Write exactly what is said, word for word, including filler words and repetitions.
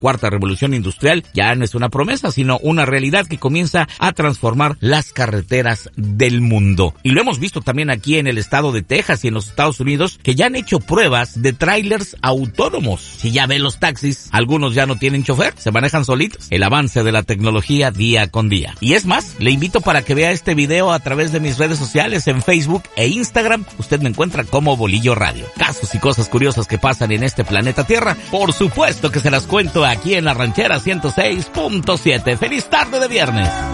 cuarta revolución industrial ya no es una promesa, sino una realidad que comienza a transformar las carreteras del mundo. Y lo hemos visto también aquí en el estado de Texas y en los Estados Unidos, que ya han hecho pruebas de trailers autónomos. Si ya ven los taxis, algunos ya no tienen chofer, se manejan solitos. El avance de la tecnología día con día. Y es más, le invito para que vea este video a través de mis redes sociales en Facebook e Instagram. Usted me encuentra como Bolillo Radio. Casos y cosas curiosas que pasan en este planeta Tierra, por supuesto que se las cuento aquí en La Ranchera ciento seis punto siete. ¡Feliz tarde de viernes!